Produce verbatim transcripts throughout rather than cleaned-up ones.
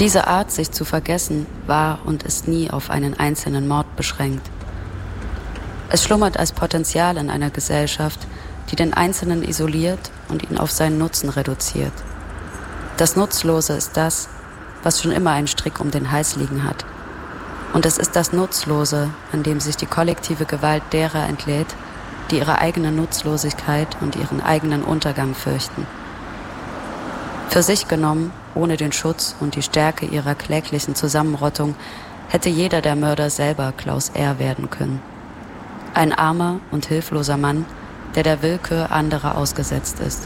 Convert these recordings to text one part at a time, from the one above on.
Diese Art, sich zu vergessen, war und ist nie auf einen einzelnen Mord beschränkt. Es schlummert als Potenzial in einer Gesellschaft, die den Einzelnen isoliert und ihn auf seinen Nutzen reduziert. Das Nutzlose ist das, was schon immer einen Strick um den Hals liegen hat. Und es ist das Nutzlose, an dem sich die kollektive Gewalt derer entlädt, die ihre eigene Nutzlosigkeit und ihren eigenen Untergang fürchten. Für sich genommen, ohne den Schutz und die Stärke ihrer kläglichen Zusammenrottung, hätte jeder der Mörder selber Klaus R. werden können. Ein armer und hilfloser Mann, der der Willkür anderer ausgesetzt ist.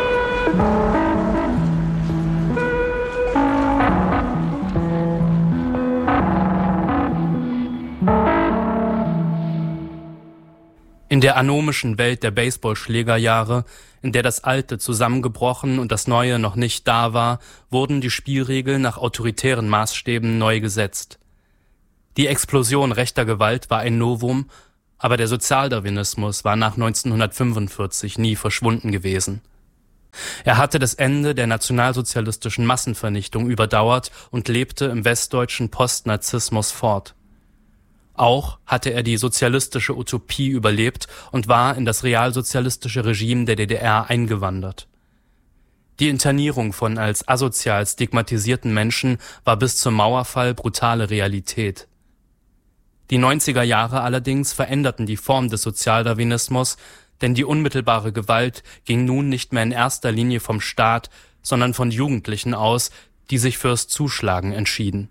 In der anomischen Welt der Baseballschlägerjahre, in der das Alte zusammengebrochen und das Neue noch nicht da war, wurden die Spielregeln nach autoritären Maßstäben neu gesetzt. Die Explosion rechter Gewalt war ein Novum, aber der Sozialdarwinismus war nach neunzehnhundertfünfundvierzig nie verschwunden gewesen. Er hatte das Ende der nationalsozialistischen Massenvernichtung überdauert und lebte im westdeutschen Postnarzissmus fort. Auch hatte er die sozialistische Utopie überlebt und war in das realsozialistische Regime der D D R eingewandert. Die Internierung von als asozial stigmatisierten Menschen war bis zum Mauerfall brutale Realität. Die neunziger Jahre allerdings veränderten die Form des Sozialdarwinismus, denn die unmittelbare Gewalt ging nun nicht mehr in erster Linie vom Staat, sondern von Jugendlichen aus, die sich fürs Zuschlagen entschieden.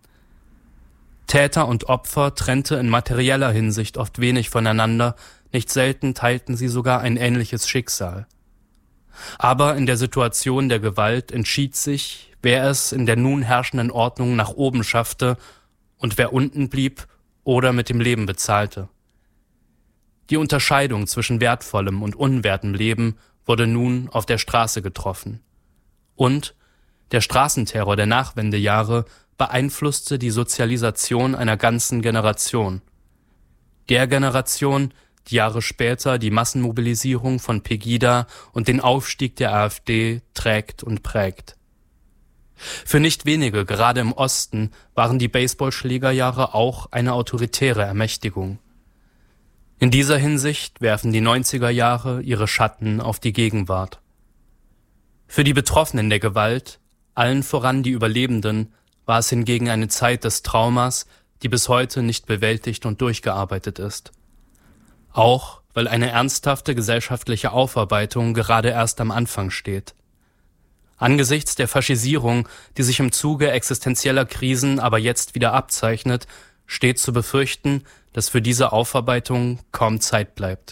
Täter und Opfer trennte in materieller Hinsicht oft wenig voneinander, nicht selten teilten sie sogar ein ähnliches Schicksal. Aber in der Situation der Gewalt entschied sich, wer es in der nun herrschenden Ordnung nach oben schaffte und wer unten blieb oder mit dem Leben bezahlte. Die Unterscheidung zwischen wertvollem und unwertem Leben wurde nun auf der Straße getroffen. Und der Straßenterror der Nachwendejahre beeinflusste die Sozialisation einer ganzen Generation. Der Generation, die Jahre später die Massenmobilisierung von Pegida und den Aufstieg der AfD trägt und prägt. Für nicht wenige, gerade im Osten, waren die Baseballschlägerjahre auch eine autoritäre Ermächtigung. In dieser Hinsicht werfen die neunziger Jahre ihre Schatten auf die Gegenwart. Für die Betroffenen der Gewalt, allen voran die Überlebenden, war es hingegen eine Zeit des Traumas, die bis heute nicht bewältigt und durchgearbeitet ist. Auch weil eine ernsthafte gesellschaftliche Aufarbeitung gerade erst am Anfang steht. Angesichts der Faschisierung, die sich im Zuge existenzieller Krisen aber jetzt wieder abzeichnet, steht zu befürchten, dass für diese Aufarbeitung kaum Zeit bleibt.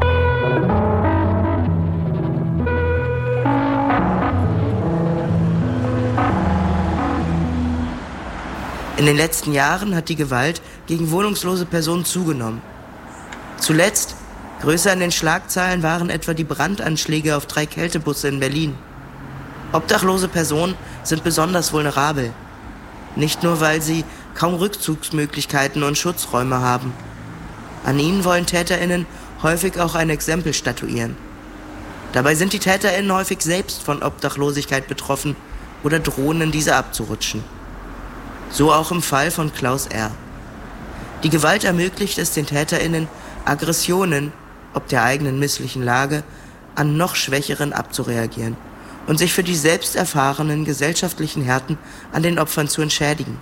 In den letzten Jahren hat die Gewalt gegen wohnungslose Personen zugenommen. Zuletzt, größer in den Schlagzeilen, waren etwa die Brandanschläge auf drei Kältebusse in Berlin. Obdachlose Personen sind besonders vulnerabel. Nicht nur, weil sie kaum Rückzugsmöglichkeiten und Schutzräume haben. An ihnen wollen TäterInnen häufig auch ein Exempel statuieren. Dabei sind die TäterInnen häufig selbst von Obdachlosigkeit betroffen oder drohen, in diese abzurutschen. So auch im Fall von Klaus R. Die Gewalt ermöglicht es den TäterInnen, Aggressionen, ob der eigenen misslichen Lage, an noch Schwächeren abzureagieren und sich für die selbst erfahrenen gesellschaftlichen Härten an den Opfern zu entschädigen.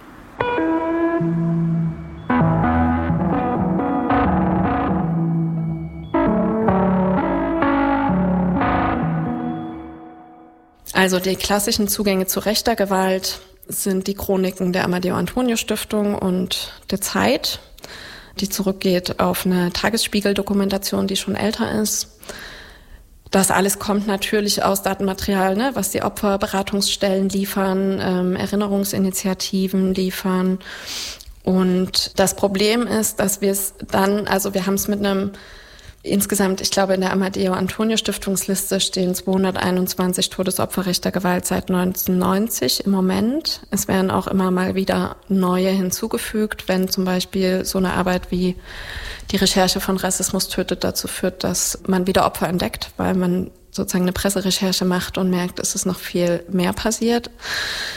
Also die klassischen Zugänge zu rechter Gewalt sind die Chroniken der Amadeo-Antonio-Stiftung und der Zeit, die zurückgeht auf eine Tagesspiegel-Dokumentation, die schon älter ist. Das alles kommt natürlich aus Datenmaterial, ne, was die Opferberatungsstellen liefern, ähm, Erinnerungsinitiativen liefern. Und das Problem ist, dass wir es dann, also wir haben es mit einem, insgesamt, ich glaube, in der Amadeo-Antonio-Stiftungsliste stehen zweihunderteinundzwanzig Todesopfer rechter Gewalt seit neunzehnhundertneunzig im Moment. Es werden auch immer mal wieder neue hinzugefügt, wenn zum Beispiel so eine Arbeit wie die Recherche von Rassismus tötet dazu führt, dass man wieder Opfer entdeckt, weil man sozusagen eine Presserecherche macht und merkt, es ist noch viel mehr passiert.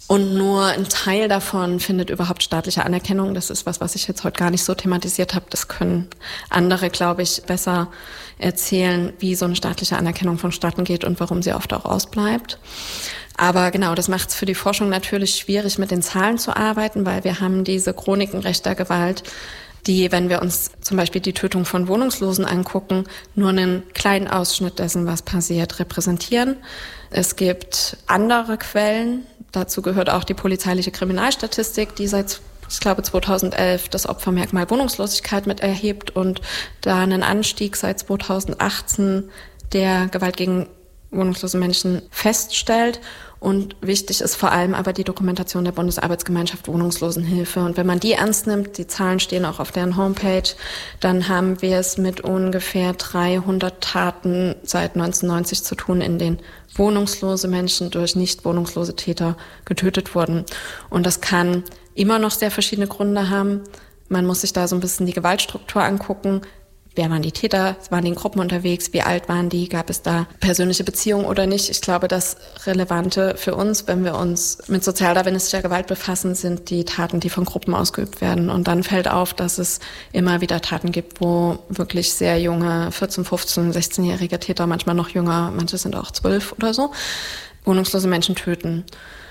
Und nur ein Teil davon findet überhaupt staatliche Anerkennung. Das ist was, was ich jetzt heute gar nicht so thematisiert habe. Das können andere, glaube ich, besser erzählen, wie so eine staatliche Anerkennung vonstatten geht und warum sie oft auch ausbleibt. Aber genau, das macht es für die Forschung natürlich schwierig, mit den Zahlen zu arbeiten, weil wir haben diese Chroniken rechter Gewalt, die, wenn wir uns zum Beispiel die Tötung von Wohnungslosen angucken, nur einen kleinen Ausschnitt dessen, was passiert, repräsentieren. Es gibt andere Quellen. Dazu gehört auch die polizeiliche Kriminalstatistik, die seit, ich glaube, zweitausendelf das Opfermerkmal Wohnungslosigkeit mit erhebt und da einen Anstieg seit zweitausendachtzehn der Gewalt gegen wohnungslose Menschen feststellt. Und wichtig ist vor allem aber die Dokumentation der Bundesarbeitsgemeinschaft Wohnungslosenhilfe. Und wenn man die ernst nimmt, die Zahlen stehen auch auf deren Homepage, dann haben wir es mit ungefähr dreihundert Taten seit neunzehnhundertneunzig zu tun, in denen wohnungslose Menschen durch nicht wohnungslose Täter getötet wurden. Und das kann immer noch sehr verschiedene Gründe haben. Man muss sich da so ein bisschen die Gewaltstruktur angucken. Wer waren die Täter? Waren die in Gruppen unterwegs? Wie alt waren die? Gab es da persönliche Beziehungen oder nicht? Ich glaube, das Relevante für uns, wenn wir uns mit sozialdarwinistischer Gewalt befassen, sind die Taten, die von Gruppen ausgeübt werden. Und dann fällt auf, dass es immer wieder Taten gibt, wo wirklich sehr junge, vierzehn-, fünfzehn-, sechzehnjährige Täter, manchmal noch jünger, manche sind auch zwölf oder so, wohnungslose Menschen töten.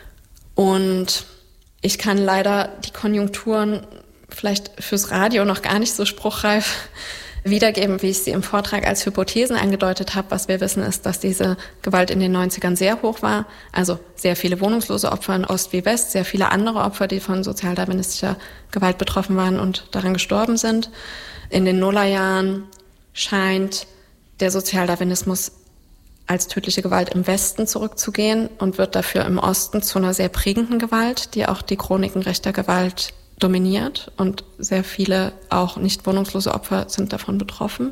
Und ich kann leider die Konjunkturen vielleicht fürs Radio noch gar nicht so spruchreif wiedergeben, wie ich sie im Vortrag als Hypothesen angedeutet habe. Was wir wissen, ist, dass diese Gewalt in den neunzigern sehr hoch war. Also sehr viele wohnungslose Opfer in Ost wie West, sehr viele andere Opfer, die von sozialdarwinistischer Gewalt betroffen waren und daran gestorben sind. In den Nullerjahren scheint der Sozialdarwinismus als tödliche Gewalt im Westen zurückzugehen und wird dafür im Osten zu einer sehr prägenden Gewalt, die auch die Chroniken rechter Gewalt dominiert, und sehr viele auch nicht wohnungslose Opfer sind davon betroffen.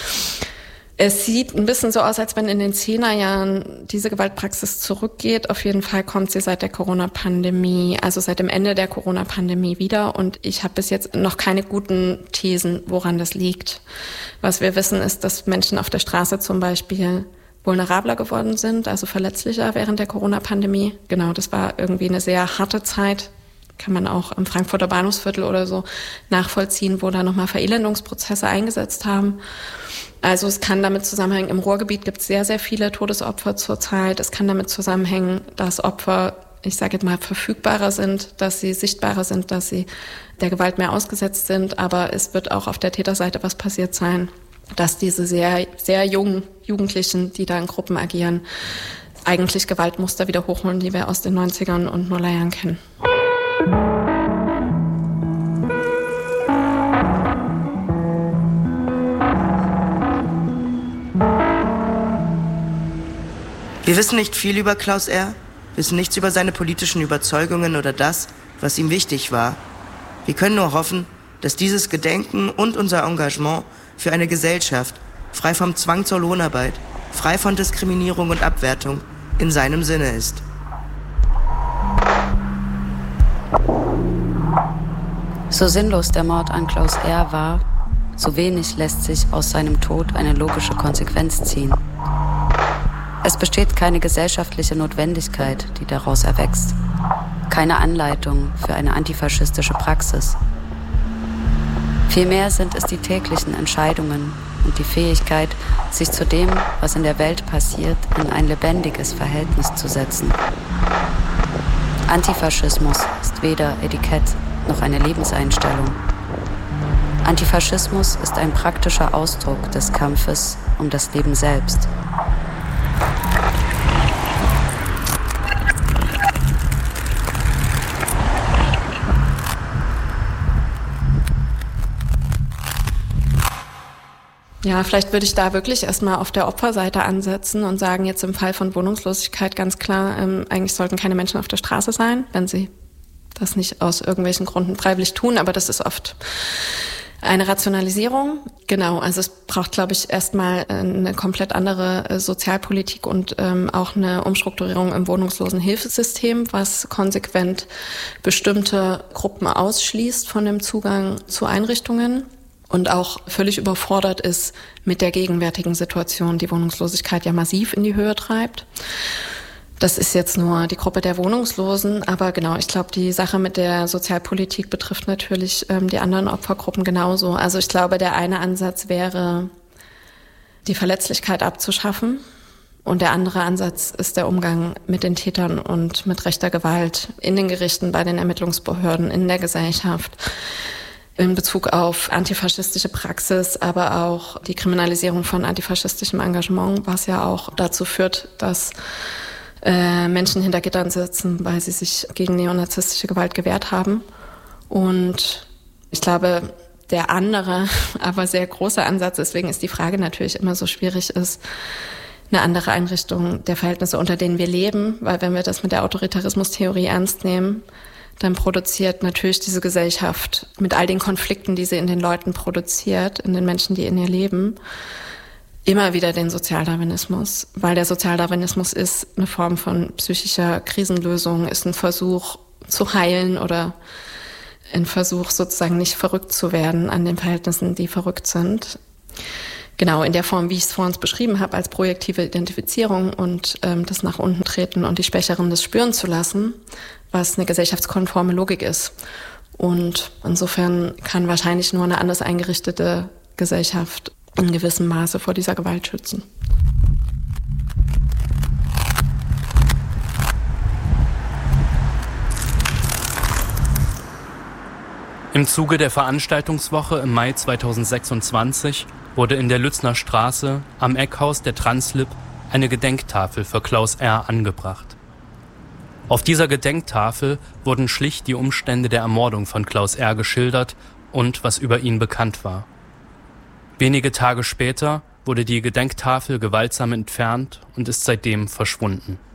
Es sieht ein bisschen so aus, als wenn in den Zehnerjahren diese Gewaltpraxis zurückgeht. Auf jeden Fall kommt sie seit der Corona-Pandemie, also seit dem Ende der Corona-Pandemie wieder. Und ich habe bis jetzt noch keine guten Thesen, woran das liegt. Was wir wissen, ist, dass Menschen auf der Straße zum Beispiel vulnerabler geworden sind, also verletzlicher während der Corona-Pandemie. Genau, das war irgendwie eine sehr harte Zeit. Kann man auch im Frankfurter Bahnhofsviertel oder so nachvollziehen, wo da nochmal Verelendungsprozesse eingesetzt haben. Also es kann damit zusammenhängen, im Ruhrgebiet gibt es sehr, sehr viele Todesopfer zurzeit. Es kann damit zusammenhängen, dass Opfer, ich sage jetzt mal, verfügbarer sind, dass sie sichtbarer sind, dass sie der Gewalt mehr ausgesetzt sind. Aber es wird auch auf der Täterseite was passiert sein, dass diese sehr, sehr jungen Jugendlichen, die da in Gruppen agieren, eigentlich Gewaltmuster wieder hochholen, die wir aus den neunzigern und Nullerjahren kennen. Wir wissen nicht viel über Klaus R., wissen nichts über seine politischen Überzeugungen oder das, was ihm wichtig war. Wir können nur hoffen, dass dieses Gedenken und unser Engagement für eine Gesellschaft, frei vom Zwang zur Lohnarbeit, frei von Diskriminierung und Abwertung, in seinem Sinne ist. So sinnlos der Mord an Klaus R. war, so wenig lässt sich aus seinem Tod eine logische Konsequenz ziehen. Es besteht keine gesellschaftliche Notwendigkeit, die daraus erwächst. Keine Anleitung für eine antifaschistische Praxis. Vielmehr sind es die täglichen Entscheidungen und die Fähigkeit, sich zu dem, was in der Welt passiert, in ein lebendiges Verhältnis zu setzen. Antifaschismus ist weder Etikett noch eine Lebenseinstellung. Antifaschismus ist ein praktischer Ausdruck des Kampfes um das Leben selbst. Ja, vielleicht würde ich da wirklich erstmal auf der Opferseite ansetzen und sagen, jetzt im Fall von Wohnungslosigkeit ganz klar, ähm, eigentlich sollten keine Menschen auf der Straße sein, wenn sie das nicht aus irgendwelchen Gründen freiwillig tun, aber das ist oft eine Rationalisierung. Genau, also es braucht, glaube ich, erstmal eine komplett andere äh, Sozialpolitik und ähm, auch eine Umstrukturierung im Wohnungslosenhilfesystem, was konsequent bestimmte Gruppen ausschließt von dem Zugang zu Einrichtungen. Und auch völlig überfordert ist mit der gegenwärtigen Situation, die Wohnungslosigkeit ja massiv in die Höhe treibt. Das ist jetzt nur die Gruppe der Wohnungslosen, aber genau, ich glaube, die Sache mit der Sozialpolitik betrifft natürlich ähm, die anderen Opfergruppen genauso. Also ich glaube, der eine Ansatz wäre, die Verletzlichkeit abzuschaffen, und der andere Ansatz ist der Umgang mit den Tätern und mit rechter Gewalt in den Gerichten, bei den Ermittlungsbehörden, in der Gesellschaft, in Bezug auf antifaschistische Praxis, aber auch die Kriminalisierung von antifaschistischem Engagement, was ja auch dazu führt, dass äh, Menschen hinter Gittern sitzen, weil sie sich gegen neonazistische Gewalt gewehrt haben. Und ich glaube, der andere, aber sehr große Ansatz, deswegen ist die Frage natürlich immer so schwierig, ist eine andere Einrichtung der Verhältnisse, unter denen wir leben, weil wenn wir das mit der Autoritarismustheorie ernst nehmen, dann produziert natürlich diese Gesellschaft mit all den Konflikten, die sie in den Leuten produziert, in den Menschen, die in ihr leben, immer wieder den Sozialdarwinismus, weil der Sozialdarwinismus ist eine Form von psychischer Krisenlösung, ist ein Versuch zu heilen oder ein Versuch sozusagen nicht verrückt zu werden an den Verhältnissen, die verrückt sind. Genau, in der Form, wie ich es vor uns beschrieben habe, als projektive Identifizierung und ähm, das nach unten treten und die Schwächeren das spüren zu lassen, was eine gesellschaftskonforme Logik ist. Und insofern kann wahrscheinlich nur eine anders eingerichtete Gesellschaft in gewissem Maße vor dieser Gewalt schützen. Im Zuge der Veranstaltungswoche im Mai zweitausendsechsundzwanzig wurde in der Lützner Straße am Eckhaus der Translib eine Gedenktafel für Klaus R. angebracht. Auf dieser Gedenktafel wurden schlicht die Umstände der Ermordung von Klaus R. geschildert und was über ihn bekannt war. Wenige Tage später wurde die Gedenktafel gewaltsam entfernt und ist seitdem verschwunden.